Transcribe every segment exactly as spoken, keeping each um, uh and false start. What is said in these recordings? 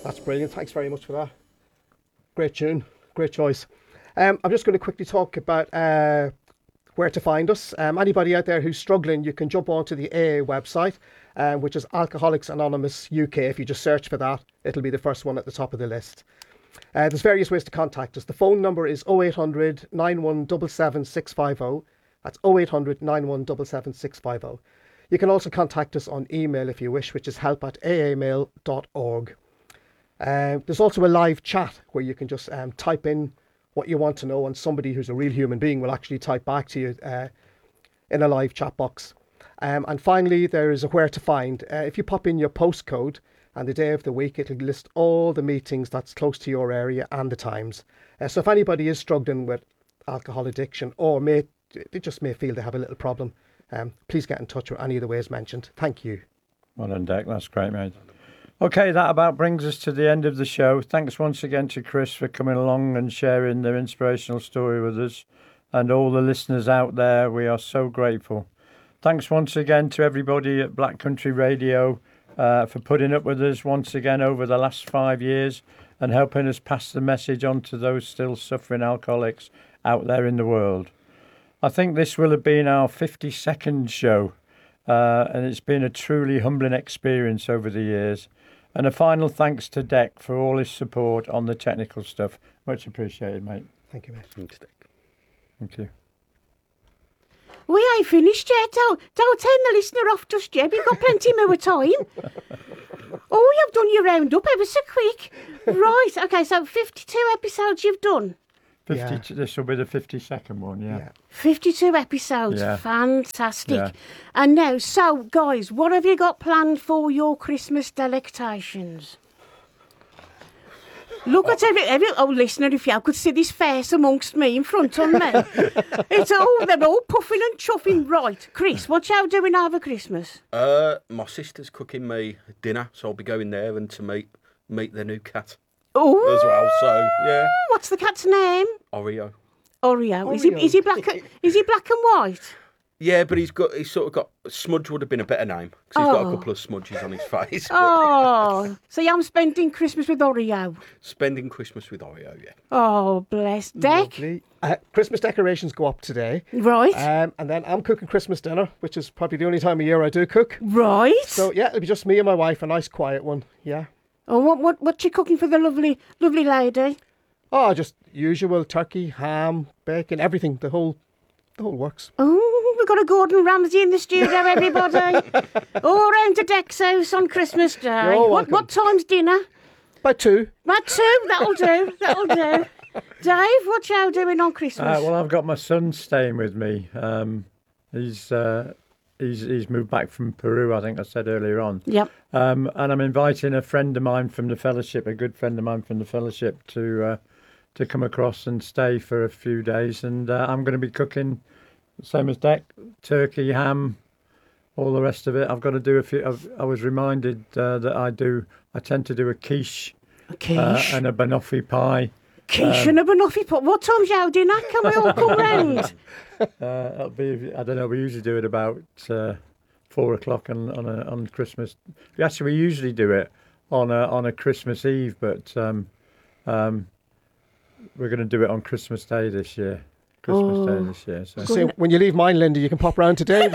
That's brilliant. Thanks very much for that. Great tune. Great choice. Um, I'm just going to quickly talk about uh, where to find us. Um, anybody out there who's struggling, you can jump onto the A A website, um, which is Alcoholics Anonymous U K. If you just search for that, it'll be the first one at the top of the list. Uh, there's various ways to contact us. The phone number is oh eight hundred, nine one seven seven, six five oh. That's oh eight hundred, nine one seven seven, six five oh. You can also contact us on email if you wish, which is help at a a mail dot org. Uh, there's also a live chat where you can just um, type in what you want to know, and somebody who's a real human being will actually type back to you uh, in a live chat box. Um, and finally, there is a where to find. Uh, if you pop in your postcode and the day of the week, it'll list all the meetings that's close to your area and the times. Uh, so if anybody is struggling with alcohol addiction, or may they just may feel they have a little problem, um, please get in touch with any of the ways mentioned. Thank you. Well done, Dec. That's great, mate. Okay, that about brings us to the end of the show. Thanks once again to Chris for coming along and sharing their inspirational story with us, and all the listeners out there. We are so grateful. Thanks once again to everybody at Black Country Radio uh, for putting up with us once again over the last five years and helping us pass the message on to those still suffering alcoholics out there in the world. I think this will have been our fifty-second show, uh, and it's been a truly humbling experience over the years. And a final thanks to Dec for all his support on the technical stuff. Much appreciated, mate. Thank you, mate. Thanks, Dec. Thank you. We ain't finished yet. Don't, don't turn the listener off just yet. We've got plenty more time. Oh, you've done your round-up ever so quick. Right, OK, so fifty-two episodes you've done. fifty, yeah. This will be the fifty-second one, yeah. yeah. fifty-two episodes, yeah. Fantastic. Yeah. And now, so, guys, what have you got planned for your Christmas delectations? Look at every, every, oh, listener, if you could see this face amongst me in front of me. It's all, they're all puffing and chuffing. Right, Chris, what you doing over Christmas? Uh, my sister's cooking me dinner, so I'll be going there and to meet meet their new cat. Oh, as well. So yeah. What's the cat's name? Oreo. Oreo. Oreo. Is he is he black? Is he black and white? Yeah, but he's got he's sort of got Smudge would have been a better name because he's Oh. got a couple of smudges on his face. but Oh, so I'm spending Christmas with Oreo. Spending Christmas with Oreo, yeah. Oh, bless. Dec? Lovely. Uh, Christmas decorations go up today. Right. Um, and then I'm cooking Christmas dinner, which is probably the only time of year I do cook. Right. So, yeah, it'll be just me and my wife, a nice quiet one, yeah. Oh, what what what you cooking for the lovely lovely lady? Oh, just usual turkey, ham, bacon, everything, the whole, the whole works. Oh, we've got a Gordon Ramsay in the studio, everybody. All round to Dec's house on Christmas Day. You're all What, welcome. what time's dinner? By two. About two. That'll do. That'll do. Dave, what you doing on Christmas? Uh, well, I've got my son staying with me. Um, he's uh, he's he's moved back from Peru, I think I said earlier on. Yep. Um, and I'm inviting a friend of mine from the fellowship, a good friend of mine from the fellowship, to uh, to come across and stay for a few days. And uh, I'm going to be cooking, same as Dec, turkey, ham, all the rest of it. I've got to do a few. I've, I was reminded uh, that I do. I tend to do a quiche, A quiche. uh, and a banoffee pie. Quiche and a banoffee pot. What time's your dinner? Can we all come round? Uh, it'll be. I don't know. We usually do it about uh, four o'clock on on, a, on Christmas. Actually, we usually do it on a on a Christmas Eve, but um, um, we're going to do it on Christmas Day this year. Christmas Oh. Day this year. So. So when you leave mine, Linda, you can pop round to Dave's.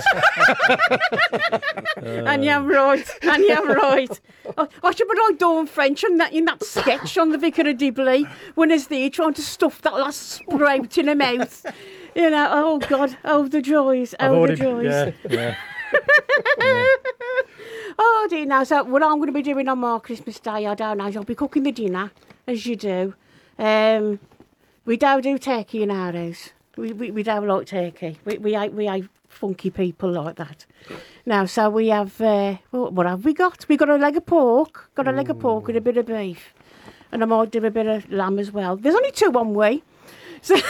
And you're right. And you're right. I, I should be like Dawn French in that, in that sketch on the Vicar of Dibley when he's there trying to stuff that last sprout in her mouth. You know, oh, God, oh, the joys, I've oh, already, the joys. yeah, yeah. Oh, dear, now, so what I'm going to be doing on my Christmas Day, I don't know, I'll be cooking the dinner, as you do. Um, we don't do turkey in our house. We, we, we don't like turkey. We, we, ain't, we ain't funky people like that. Now, so we have, uh, what, what have we got? We got a leg of pork, got a leg of pork with a bit of beef. And I might do a bit of lamb as well. There's only two on way. So, so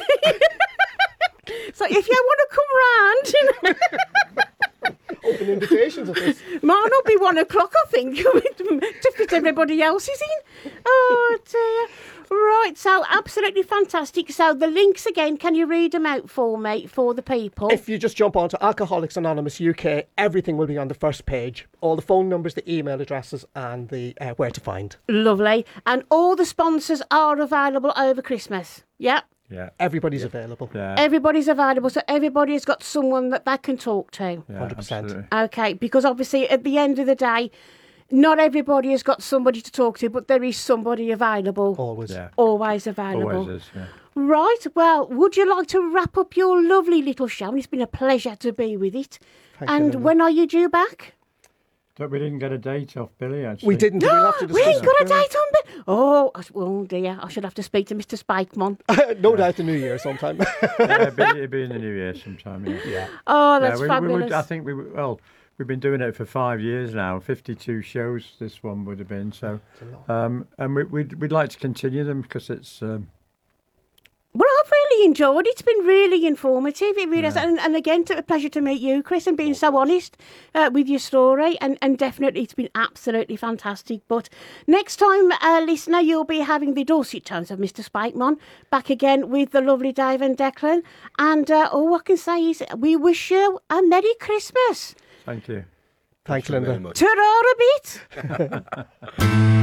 if you want to come round, you know, Open invitations at this. mine will be one o'clock, I think, to fit but everybody else is in. Oh, dear. Right, so absolutely fantastic. So the links again, can you read them out for me, for the people? If you just jump onto Alcoholics Anonymous U K, everything will be on the first page. All the phone numbers, the email addresses, and the uh, where to find. Lovely. And all the sponsors are available over Christmas. Yeah. Yeah. Everybody's available. Yeah. Everybody's available, so everybody's got someone that they can talk to. Yeah, one hundred percent. absolutely. Okay, because obviously at the end of the day, not everybody has got somebody to talk to, but there is somebody available. Always. Yeah. Always available. Always is. Yeah. Right, well, would you like to wrap up your lovely little show? And it's been a pleasure to be with it. Thank you, and Linda. when are you due back? But we didn't get a date off Billy, actually. We didn't. We'll have to We discuss ain't got a it. date on it. Oh, I, oh dear, I should have to speak to Mister Spikemon. No doubt the New Year sometime. Yeah, it'll be, it'll be in the new year sometime. Yeah. yeah. Oh, that's yeah, we, we fabulous. would, I think we would- well, we've been doing it for five years now. Fifty-two shows. This one would have been so, um, and we, we'd we'd like to continue them because it's. Um, Well, I've really enjoyed it. It's been really informative. It really has. And, and again, it's a pleasure to meet you, Chris, and being so honest uh, with your story. And, and definitely, it's been absolutely fantastic. But next time, uh, listener, you'll be having the Dorset tones of Mister Spikemon back again with the lovely Dave and Declan. And uh, all I can say is we wish you a Merry Christmas. thank you. Thanks, Thank you very Linda. much. Ta-ra a bit.